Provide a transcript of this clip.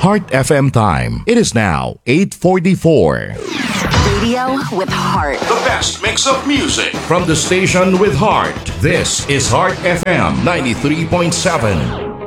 Heart FM time. It is now 8:44. Radio with heart. The best mix of music from the station with heart. This is Heart FM 93.7.